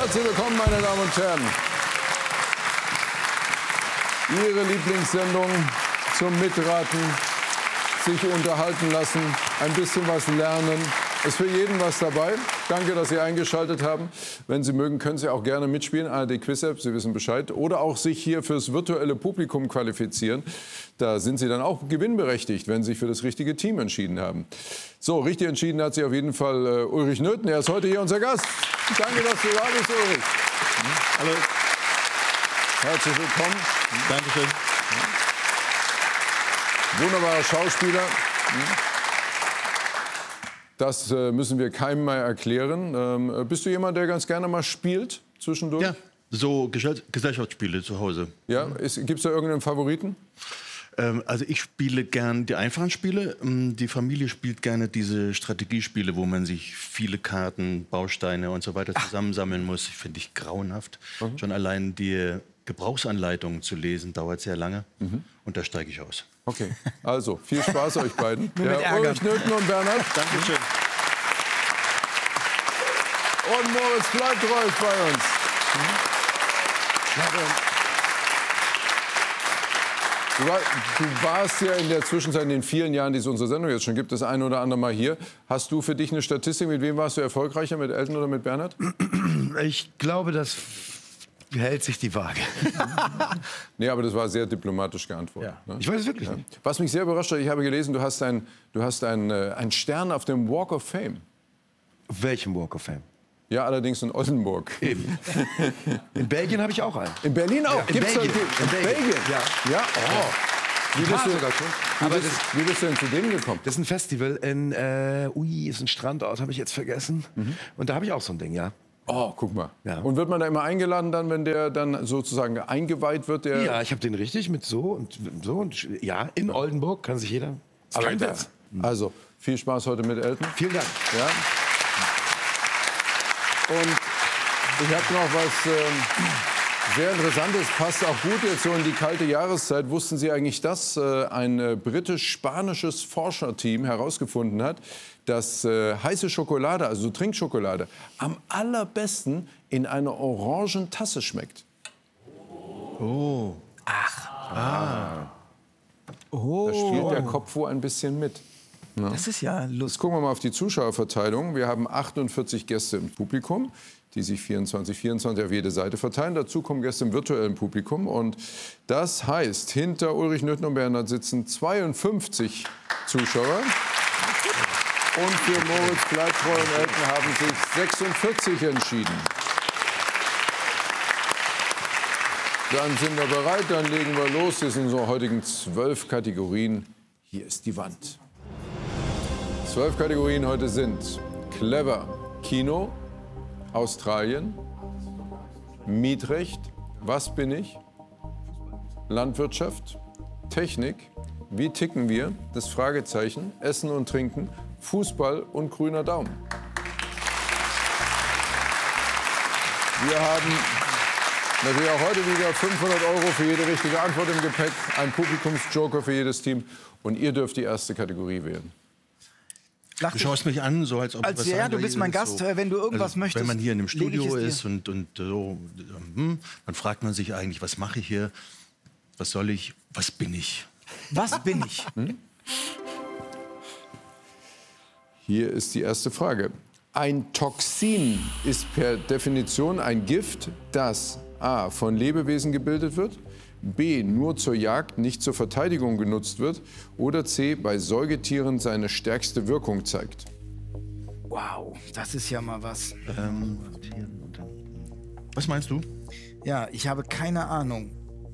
Herzlich willkommen, meine Damen und Herren. Ihre Lieblingssendung zum Mitraten, sich unterhalten lassen, ein bisschen was lernen. Ist für jeden was dabei. Danke, dass Sie eingeschaltet haben. Wenn Sie mögen, können Sie auch gerne mitspielen. ARD Quiz App, Sie wissen Bescheid. Oder auch sich hier fürs virtuelle Publikum qualifizieren. Da sind Sie dann auch gewinnberechtigt, wenn Sie sich für das richtige Team entschieden haben. So, richtig entschieden hat sich auf jeden Fall Ulrich Nöthen. Er ist heute hier unser Gast. Danke, dass du da bist, Ulrich. Hallo. Herzlich willkommen. Dankeschön. Wunderbarer Schauspieler. Das müssen wir keinem mal erklären. Bist du jemand, der ganz gerne mal spielt zwischendurch? Ja, so Gesellschaftsspiele zu Hause. Ja, gibt es da irgendeinen Favoriten? Also ich spiele gern die einfachen Spiele. Die Familie spielt gerne diese Strategiespiele, wo man sich viele Karten, Bausteine und so weiter zusammensammeln muss. Finde ich grauenhaft. Schon allein die Gebrauchsanleitung zu lesen dauert sehr lange. Und da steige ich aus. Okay, also viel Spaß euch beiden. Ja, Ulrich Nöthen und Bernhard. Dankeschön. Und Moritz bleibt ruhig bei uns. Du warst ja in der Zwischenzeit, in den vielen Jahren, die es unsere Sendung jetzt schon gibt, das eine oder andere Mal hier. Hast du für dich eine Statistik? Mit wem warst du erfolgreicher, mit Elton oder mit Bernhard? Ich glaube, das hält sich die Waage. Nee, aber das war sehr diplomatisch geantwortet. Ja. Ne? Ich weiß es wirklich nicht. Was mich sehr überrascht hat, ich habe gelesen, du hast einen Stern auf dem Walk of Fame. Auf welchem Walk of Fame? Ja, allerdings in Oldenburg. Eben. In Belgien habe ich auch einen. In Berlin auch? Ja, in Gibt's Belgien. In Belgien? Ja. Ja? Oh. Wie bist du denn zu dem gekommen? Das ist ein Festival in, ist ein Strandort, habe ich jetzt vergessen. Und da habe ich auch so ein Ding, ja. Oh, guck mal. Ja. Und wird man da immer eingeladen dann, wenn der dann sozusagen eingeweiht wird? Der Ja, ich habe den richtig mit so und so. Und ja, in Oldenburg kann sich jeder... Aber Kein da- Witz. Also, viel Spaß heute mit Elton. Vielen Dank. Ja. Und ich habe noch was sehr Interessantes, passt auch gut jetzt so in die kalte Jahreszeit. Wussten Sie eigentlich, dass ein britisch-spanisches Forscherteam herausgefunden hat, dass heiße Schokolade, also Trinkschokolade, am allerbesten in einer orangen Tasse schmeckt? Oh. Da spielt der Kopf wohl ein bisschen mit. Das ist ja Jetzt lustig. gucken wir mal auf die Zuschauerverteilung. Wir haben 48 Gäste im Publikum, die sich 24 auf jede Seite verteilen. Dazu kommen Gäste im virtuellen Publikum. Und das heißt, hinter Ulrich Nöthen und Bernhard sitzen 52 Zuschauer. Und für Moritz Bleibtreu und Elton haben sich 46 entschieden. Dann sind wir bereit, dann legen wir los. Hier sind unsere heutigen 12 Kategorien. Hier ist die Wand. 12 Kategorien heute sind Clever, Kino, Australien, Mietrecht, Was bin ich, Landwirtschaft, Technik, Wie ticken wir, das Fragezeichen, Essen und Trinken, Fußball und grüner Daumen. Wir haben natürlich auch heute wieder 500 € für jede richtige Antwort im Gepäck, ein Publikumsjoker für jedes Team und ihr dürft die erste Kategorie wählen. Du schaust mich an, so als ob Als, was ja, sagen du soll. bist mein Das ist Gast, wenn du irgendwas also, möchtest, Wenn man hier in einem lege ich Studio es dir. ist und so, dann fragt man sich eigentlich, was mache ich hier? Was soll ich? Was bin ich? Was bin ich? Hier ist die erste Frage. Ein Toxin ist per Definition ein Gift, das a. von Lebewesen gebildet wird, b. nur zur Jagd, nicht zur Verteidigung genutzt wird oder c. bei Säugetieren seine stärkste Wirkung zeigt. Wow, das ist ja mal was. Was meinst du? Ja, ich habe keine Ahnung.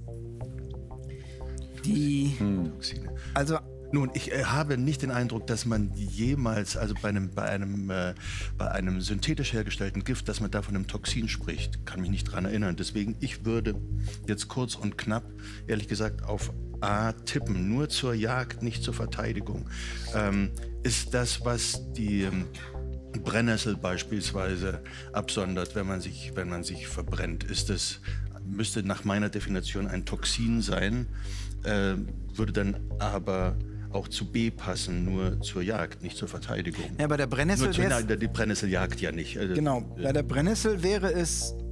Die, also Nun, ich habe nicht den Eindruck, dass man jemals, also bei einem synthetisch hergestellten Gift, dass man da von einem Toxin spricht. Kann mich nicht daran erinnern. Deswegen, ich würde jetzt kurz und knapp, ehrlich gesagt, auf A tippen. Nur zur Jagd, nicht zur Verteidigung. Ist das, was die Brennnessel beispielsweise absondert, wenn man sich verbrennt, müsste nach meiner Definition ein Toxin sein, würde dann aber auch zu B passen, nur zur Jagd, nicht zur Verteidigung. ja, bei der Brennnessel Nur wär's, die Brennnessel jagt ja nicht. Also, genau, bei der Brennnessel wäre es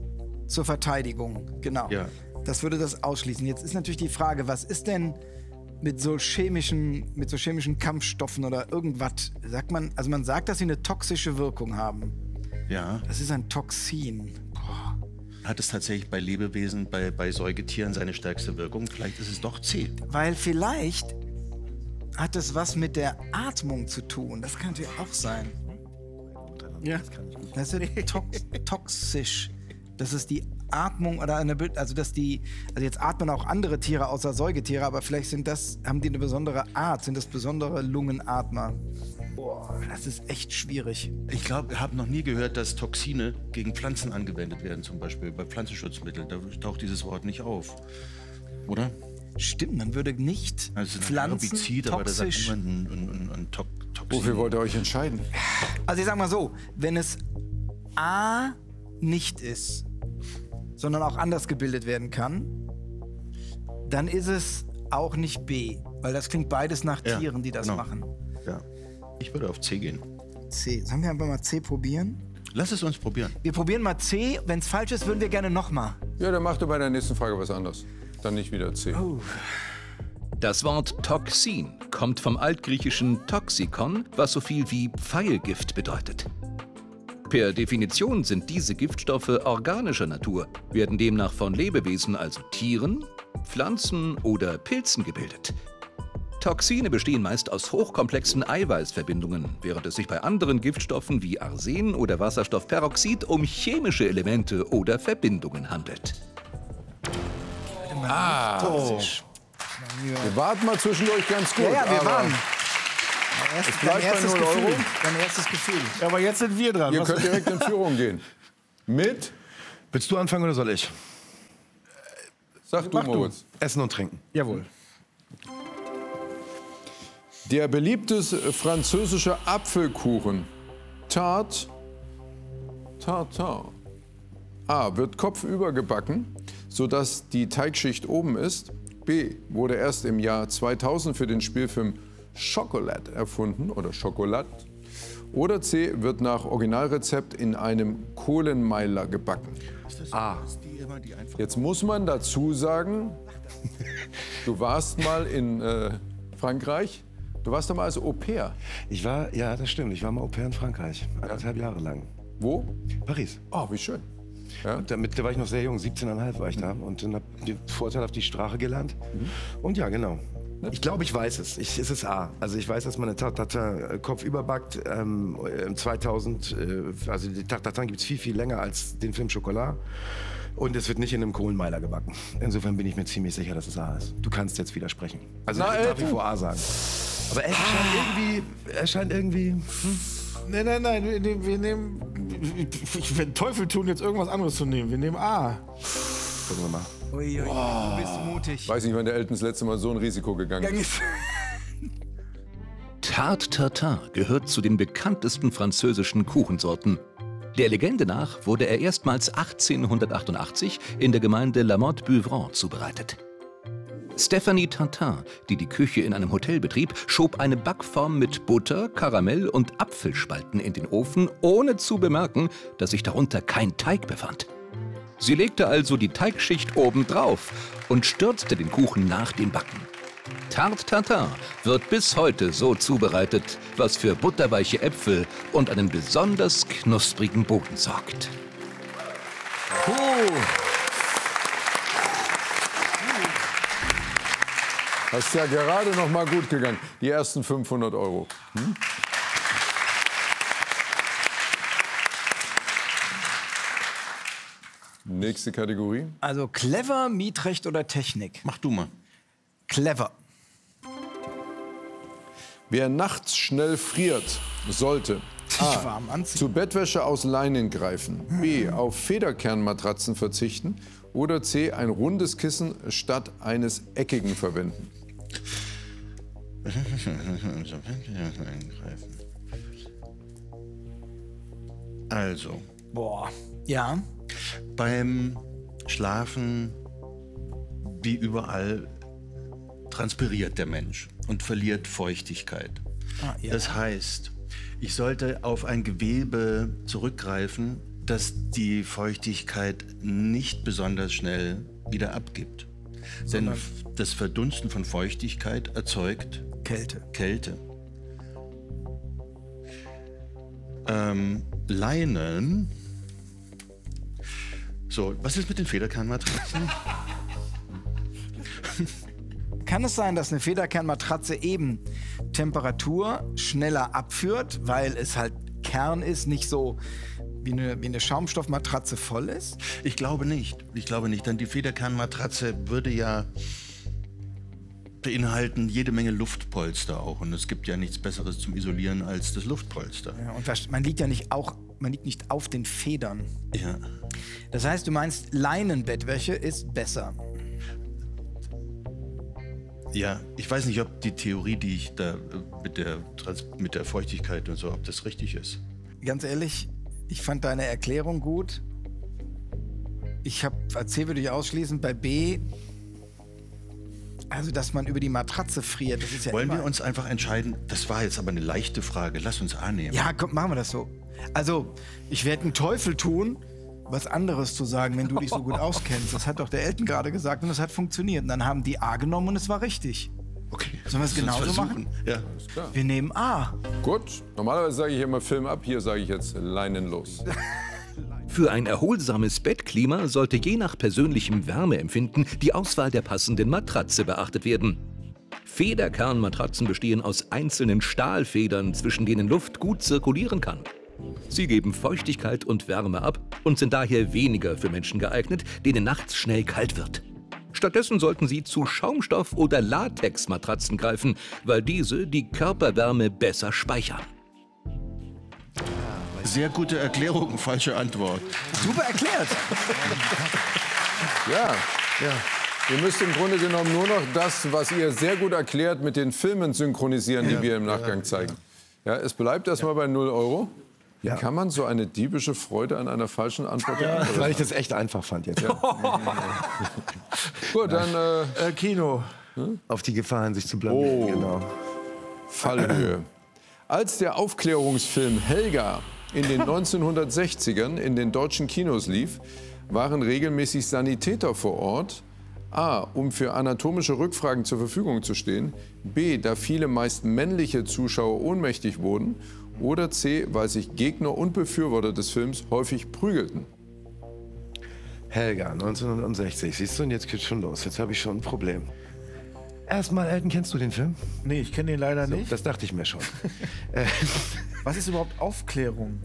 zur Verteidigung, genau. Ja. Das würde das ausschließen. Jetzt ist natürlich die Frage, was ist denn mit so chemischen Kampfstoffen oder irgendwas? Sagt man, also man sagt, dass sie eine toxische Wirkung haben. Ja. Das ist ein Toxin. Boah. Hat es tatsächlich bei Lebewesen, bei Säugetieren seine stärkste Wirkung? Vielleicht ist es doch C. Weil vielleicht hat es was mit der Atmung zu tun. Das kann natürlich auch sein. Ja. Das ist toxisch. Das ist die Atmung oder also jetzt atmen auch andere Tiere außer Säugetiere, aber vielleicht haben die eine besondere Art, sind das besondere Lungenatmer. Boah, das ist echt schwierig. Ich glaube, ich habe noch nie gehört, dass Toxine gegen Pflanzen angewendet werden, zum Beispiel bei Pflanzenschutzmitteln. Da taucht dieses Wort nicht auf, oder? Stimmt, man würde nicht Also ein Pflanzen Herbizid, aber da sagt toxisch. niemand ein Toxin. Wofür wollt ihr euch entscheiden? Also ich sag mal so, wenn es A nicht ist, sondern auch anders gebildet werden kann, dann ist es auch nicht B, weil das klingt beides nach Ja, Tieren, die das genau. machen. Ja. Ich würde auf C gehen. C. Sollen wir einfach mal C probieren? Lass es uns probieren. Wir probieren mal C. Wenn es falsch ist, würden wir gerne nochmal. Ja, dann macht ihr bei der nächsten Frage was anderes. Dann nicht wieder C. Das Wort Toxin kommt vom altgriechischen Toxikon, was so viel wie Pfeilgift bedeutet. Per Definition sind diese Giftstoffe organischer Natur, werden demnach von Lebewesen, also Tieren, Pflanzen oder Pilzen gebildet. Toxine bestehen meist aus hochkomplexen Eiweißverbindungen, während es sich bei anderen Giftstoffen wie Arsen oder Wasserstoffperoxid um chemische Elemente oder Verbindungen handelt. Wir warten mal zwischendurch ganz gut. Ja, wir aber waren. Es bleibt bei 0 Euro. Dein erstes Gefühl. Aber jetzt sind wir dran. Ihr Was- könnt direkt in Führung gehen. Mit, Willst du anfangen oder soll ich? sag du, Moritz. Essen und trinken. Jawohl. Der beliebteste französische Apfelkuchen. Tarte. Tartin. A. Wird kopfüber gebacken, sodass die Teigschicht oben ist. B. Wurde erst im Jahr 2000 für den Spielfilm Chocolat erfunden oder Schokolad. Oder C. Wird nach Originalrezept in einem Kohlenmeiler gebacken. A. Jetzt muss man dazu sagen, du warst mal in Frankreich. Du warst da mal als Au-pair. Ja, das stimmt. Ich war mal Au pair in Frankreich. 1,5 Jahre lang. Wo? Paris. Oh, wie schön. Ja? Da war ich noch sehr jung, 17,5 war ich da. Und dann habe ich vorteilhaft die Sprache gelernt. Und ja, genau. Ich glaube, ich weiß es. Es ist A. Also ich weiß, dass man eine Tarte Kopf überbackt. 2000, also die Tarte gibt es viel, viel länger als den Film Chocolat. Und es wird nicht in einem Kohlenmeiler gebacken. Insofern bin ich mir ziemlich sicher, dass es A ist. Du kannst jetzt widersprechen. Also ich würde nach wie vor A sagen. Aber er scheint irgendwie Nein, wir nehmen. Ich werde Teufel tun, jetzt irgendwas anderes zu nehmen. Wir nehmen A. Gucken wir mal. Ui, du bist mutig. Weiß nicht, wann der Elton das letzte Mal so ein Risiko gegangen ist. Tarte Tatin gehört zu den bekanntesten französischen Kuchensorten. Der Legende nach wurde er erstmals 1888 in der Gemeinde La Motte-Beuvron zubereitet. Stéphanie Tintin, die die Küche in einem Hotel betrieb, schob eine Backform mit Butter, Karamell und Apfelspalten in den Ofen, ohne zu bemerken, dass sich darunter kein Teig befand. Sie legte also die Teigschicht oben drauf und stürzte den Kuchen nach dem Backen. Tarte Tatin wird bis heute so zubereitet, was für butterweiche Äpfel und einen besonders knusprigen Boden sorgt. Das ist ja gerade noch mal gut gegangen. Die ersten 500 Euro. Nächste Kategorie. Also clever, Mietrecht oder Technik? Mach du mal. Clever. Wer nachts schnell friert, sollte A. warm anziehen. Zu Bettwäsche aus Leinen greifen, B. auf Federkernmatratzen verzichten oder C. ein rundes Kissen statt eines eckigen verwenden. Also, Boah. Ja. beim Schlafen, wie überall, transpiriert der Mensch und verliert Feuchtigkeit. Ah, ja. Das heißt, ich sollte auf ein Gewebe zurückgreifen, dass die Feuchtigkeit nicht besonders schnell wieder abgibt. Denn das Verdunsten von Feuchtigkeit erzeugt Kälte. Leinen. So, was ist mit den Federkernmatratzen? Kann es sein, dass eine Federkernmatratze eben Temperatur schneller abführt, weil es halt Kern ist, nicht so wie eine Schaumstoffmatratze voll ist? Ich glaube nicht, denn die Federkernmatratze würde ja beinhalten jede Menge Luftpolster auch. Und es gibt ja nichts Besseres zum Isolieren als das Luftpolster. Ja, und man liegt ja nicht auf den Federn. Ja. Das heißt, du meinst, Leinenbettwäsche ist besser. Ja, ich weiß nicht, ob die Theorie, die ich da mit der Feuchtigkeit und so, ob das richtig ist. Ganz ehrlich, ich fand deine Erklärung gut. C würde ich ausschließen, bei B, also dass man über die Matratze friert, das ist ja Wollen immer... wir uns einfach entscheiden, das war jetzt aber eine leichte Frage, lass uns A nehmen. Ja, komm, machen wir das so. Also, ich werde einen Teufel tun, was anderes zu sagen, wenn du dich so gut auskennst. Das hat doch der Elton gerade gesagt und das hat funktioniert. Und dann haben die A genommen und es war richtig. Okay. Sollen wir es genauso machen? Ja. Wir nehmen A. Gut, normalerweise sage ich immer Film ab, hier sage ich jetzt Leinen los. Für ein erholsames Bettklima sollte je nach persönlichem Wärmeempfinden die Auswahl der passenden Matratze beachtet werden. Federkernmatratzen bestehen aus einzelnen Stahlfedern, zwischen denen Luft gut zirkulieren kann. Sie geben Feuchtigkeit und Wärme ab und sind daher weniger für Menschen geeignet, denen nachts schnell kalt wird. Stattdessen sollten Sie zu Schaumstoff- oder Latexmatratzen greifen, weil diese die Körperwärme besser speichern. Sehr gute Erklärung, falsche Antwort. Super erklärt. Ja. Ihr müsst im Grunde genommen nur noch das, was ihr sehr gut erklärt, mit den Filmen synchronisieren, die wir im Nachgang zeigen. Ja, es bleibt erstmal bei 0 Euro. Wie kann man so eine diebische Freude an einer falschen Antwort haben? Weil ich das echt einfach fand jetzt. Gut, dann Kino. Auf die Gefahr hin, sich zu blamieren. Genau. Fallhöhe. Als der Aufklärungsfilm Helga in den 1960ern in den deutschen Kinos lief, waren regelmäßig Sanitäter vor Ort. A, um für anatomische Rückfragen zur Verfügung zu stehen. B, da viele meist männliche Zuschauer ohnmächtig wurden. Oder C, weil sich Gegner und Befürworter des Films häufig prügelten. Helga, 1960. Siehst du, und jetzt geht's schon los. Jetzt habe ich schon ein Problem. Erstmal, Elton, kennst du den Film? Nee, ich kenne den leider nicht. Das dachte ich mir schon. Was ist überhaupt Aufklärung?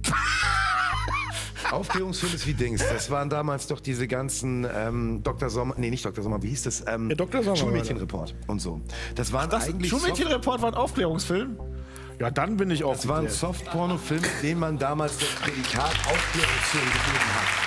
Aufklärungsfilm ist wie Dings. Das waren damals doch diese ganzen Dr. Sommer, nee, nicht Dr. Sommer, wie hieß das? Dr. Sommer. Schulmädchenreport und so. Das waren eigentlich Schulmädchenreport war ein Aufklärungsfilm? Ja, dann bin ich Das war ein aufgeklärt. Softporno-Film, den man damals das Prädikat Aufklärungsfilm gegeben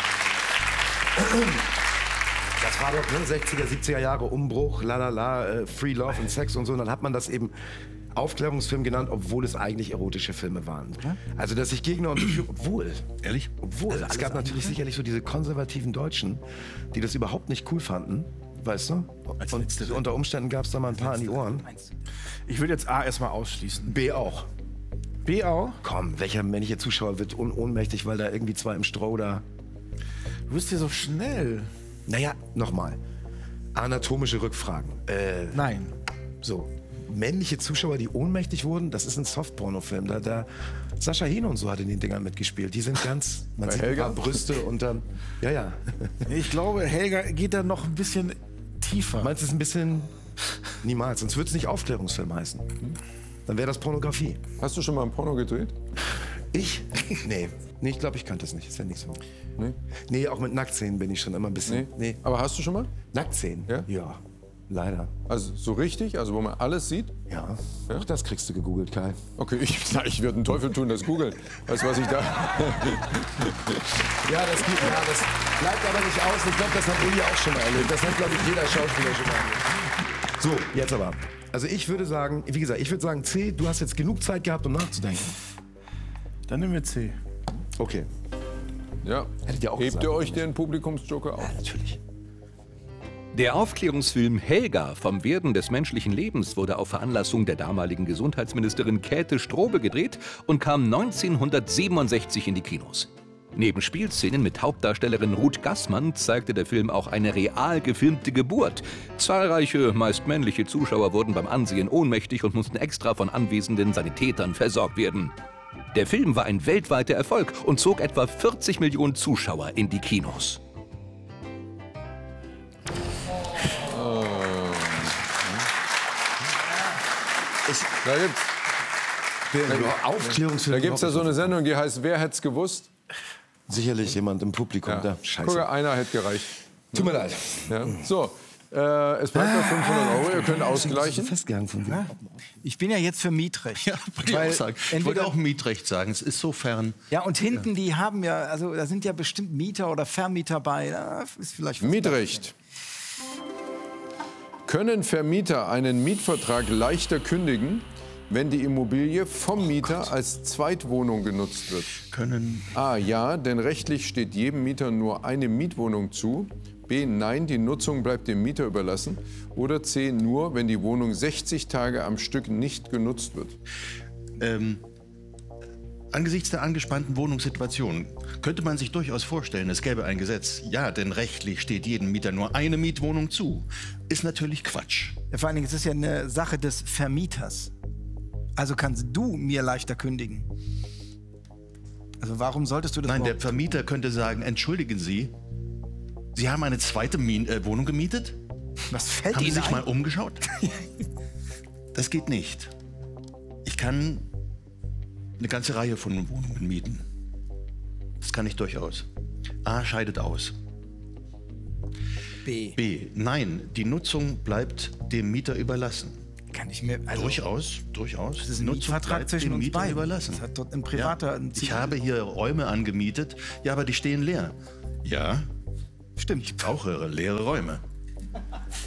hat. Das war doch 60er, 70er Jahre Umbruch, Free Love and Sex und so. Und dann hat man das eben Aufklärungsfilm genannt, obwohl es eigentlich erotische Filme waren. Also, dass sich Gegner und obwohl, Ehrlich? also, es gab natürlich sicherlich so diese konservativen Deutschen, die das überhaupt nicht cool fanden, weißt du? Und so unter Umständen gab es da mal ein paar an die Ohren. Ich würde jetzt A erstmal ausschließen. B auch. B auch? Komm, welcher männliche Zuschauer wird ohnmächtig, weil da irgendwie zwei im Stroh da... Du bist hier so schnell. Naja, nochmal. Anatomische Rückfragen. Nein. So. Männliche Zuschauer, die ohnmächtig wurden, das ist ein Softporno-Film. Da Sascha Hehn und so hat in den Dingern mitgespielt. Die sind ganz... Man sieht ein paar Brüste und dann... Ja. Ich glaube, Helga geht da noch ein bisschen tiefer. Meinst du, es ist ein bisschen... Niemals. Sonst würde es nicht Aufklärungsfilm heißen. Dann wäre das Pornografie. Hast du schon mal ein Porno gedreht? Ich? Nee, ich glaube, ich könnte es nicht. Ist ja nicht so. Nee? Nee, auch mit Nacktszenen bin ich schon immer ein bisschen... Nee. Aber hast du schon mal? Nacktszenen? Ja? Ja, leider. Also so richtig? Also wo man alles sieht? Ja. Auch das kriegst du gegoogelt, Kai. Okay, ich würde einen Teufel tun, das googeln. Weißt du, was ich da... Ja, das bleibt aber nicht aus. Ich glaube, das hat Uli auch schon mal erlebt. Das hat, glaube ich, jeder Schauspieler schon mal erlebt. So, jetzt aber. Also ich würde sagen, wie gesagt, ich würde sagen C, du hast jetzt genug Zeit gehabt, um nachzudenken. Dann nehmen wir C. Okay. Ja. Hättet ihr auch Hebt gesagt, ihr euch oder den Publikumsjoker auf? Ja, natürlich. Der Aufklärungsfilm Helga vom Werden des menschlichen Lebens wurde auf Veranlassung der damaligen Gesundheitsministerin Käthe Strobel gedreht und kam 1967 in die Kinos. Neben Spielszenen mit Hauptdarstellerin Ruth Gassmann zeigte der Film auch eine real gefilmte Geburt. Zahlreiche, meist männliche Zuschauer wurden beim Ansehen ohnmächtig und mussten extra von anwesenden Sanitätern versorgt werden. Der Film war ein weltweiter Erfolg und zog etwa 40 Millionen Zuschauer in die Kinos. Da gibt's ja so eine Sendung, die heißt Wer hätt's gewusst? Sicherlich jemand im Publikum da. Scheiße. Guck, einer hätte gereicht. Tut mir leid. Ja. So, es bleibt noch 500 €. Ihr könnt ausgleichen. Festgehangen von mir. Ich bin ja jetzt für Mietrecht. Ja, wollte ich auch sagen. Ich wollte auch Mietrecht sagen. Es ist sofern. Ja, und hinten, die haben ja, also da sind ja bestimmt Mieter oder Vermieter bei. Da ist vielleicht was Mietrecht. Können Vermieter einen Mietvertrag leichter kündigen, wenn die Immobilie vom Mieter als Zweitwohnung genutzt wird? Können. A, ja, denn rechtlich steht jedem Mieter nur eine Mietwohnung zu. B, nein, die Nutzung bleibt dem Mieter überlassen. Oder C, nur, wenn die Wohnung 60 Tage am Stück nicht genutzt wird. Angesichts der angespannten Wohnungssituation könnte man sich durchaus vorstellen, es gäbe ein Gesetz. Ja, denn rechtlich steht jedem Mieter nur eine Mietwohnung zu. Ist natürlich Quatsch. Ja, vor allen Dingen, es ist ja eine Sache des Vermieters. Also kannst du mir leichter kündigen. Also warum solltest du das Nein, der überhaupt- Vermieter könnte sagen, entschuldigen Sie, Sie haben eine zweite Wohnung gemietet? Was fällt Haben Sie Ihnen sich ein? mal umgeschaut? Das geht nicht. Ich kann eine ganze Reihe von Wohnungen mieten. Das kann ich durchaus. A, scheidet aus. B. B, nein, die Nutzung bleibt dem Mieter überlassen. Kann ich mir... Also, Durchaus. das ist ein Nutzung Mietvertrag bleibt zwischen dem uns Mieter beiden. überlassen. Das hat dort ein privater... ein Ich habe hier Räume angemietet, ja, aber die stehen leer. Ja, Stimmt. ich brauche leere Räume.